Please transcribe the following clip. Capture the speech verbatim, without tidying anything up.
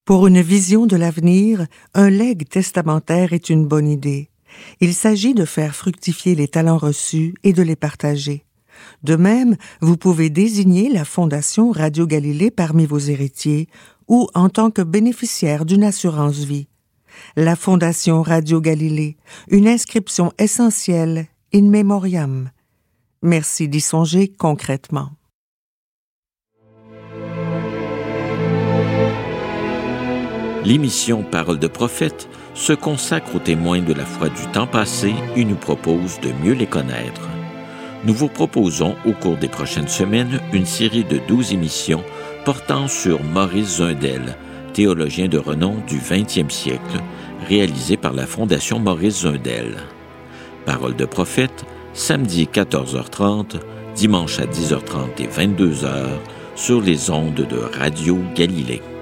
Pour une vision de l'avenir, un legs testamentaire est une bonne idée. Il s'agit de faire fructifier les talents reçus et de les partager. De même, vous pouvez désigner la Fondation Radio Galilée parmi vos héritiers ou en tant que bénéficiaire d'une assurance vie. La Fondation Radio Galilée, une inscription essentielle in memoriam. Merci d'y songer concrètement. L'émission Parole de prophète se consacre aux témoins de la foi du temps passé et nous propose de mieux les connaître. Nous vous proposons au cours des prochaines semaines une série de douze émissions portant sur Maurice Zundel, théologien de renom du vingtième siècle, réalisé par la Fondation Maurice Zundel. Parole de prophète, samedi quatorze heures trente, dimanche à dix heures trente et vingt-deux heures sur les ondes de Radio Galilée.